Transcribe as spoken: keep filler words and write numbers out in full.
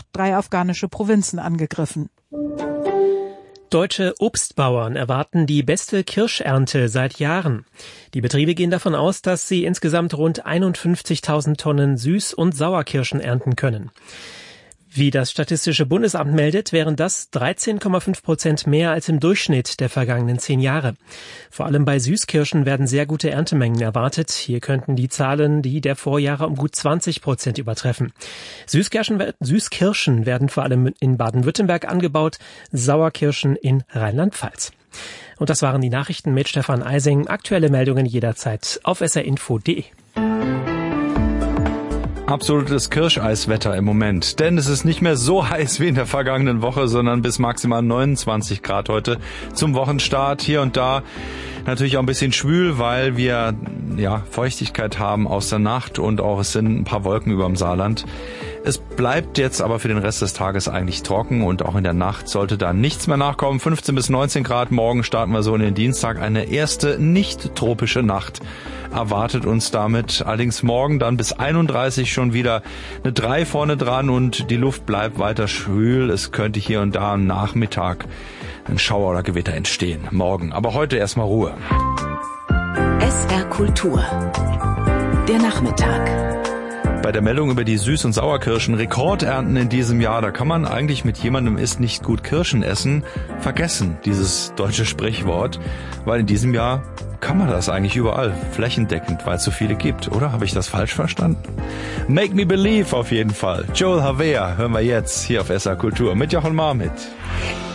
drei afghanische Provinzen angegriffen. Deutsche Obstbauern erwarten die beste Kirschernte seit Jahren. Die Betriebe gehen davon aus, dass sie insgesamt rund einundfünfzigtausend Tonnen Süß- und Sauerkirschen ernten können. Wie das Statistische Bundesamt meldet, wären das dreizehn Komma fünf Prozent mehr als im Durchschnitt der vergangenen zehn Jahre. Vor allem bei Süßkirschen werden sehr gute Erntemengen erwartet. Hier könnten die Zahlen die der Vorjahre um gut zwanzig Prozent übertreffen. Süßkirschen, Süßkirschen werden vor allem in Baden-Württemberg angebaut, Sauerkirschen in Rheinland-Pfalz. Und das waren die Nachrichten mit Stefan Eising. Aktuelle Meldungen jederzeit auf s r info punkt d e. Absolutes Kirscheiswetter im Moment, denn es ist nicht mehr so heiß wie in der vergangenen Woche, sondern bis maximal neunundzwanzig Grad heute zum Wochenstart. Hier und da natürlich auch ein bisschen schwül, weil wir ja Feuchtigkeit haben aus der Nacht und auch es sind ein paar Wolken über dem Saarland. Es bleibt jetzt aber für den Rest des Tages eigentlich trocken und auch in der Nacht sollte da nichts mehr nachkommen. fünfzehn bis neunzehn Grad, morgen starten wir so in den Dienstag. Eine erste nicht tropische Nacht erwartet uns damit. Allerdings morgen dann bis einunddreißig schon wieder eine drei vorne dran und die Luft bleibt weiter schwül. Es könnte hier und da am Nachmittag ein Schauer oder Gewitter entstehen. Morgen, aber heute erstmal Ruhe. S R Kultur. Der Nachmittag. Bei der Meldung über die Süß- und Sauerkirschen Rekordernten in diesem Jahr, da kann man eigentlich mit jemandem isst nicht gut Kirschen essen vergessen, dieses deutsche Sprichwort, weil in diesem Jahr kann man das eigentlich überall, flächendeckend, weil es so viele gibt, oder? Habe ich das falsch verstanden? Make Me Believe auf jeden Fall. Joel Havea hören wir jetzt hier auf S R Kultur mit Jochen Marmit.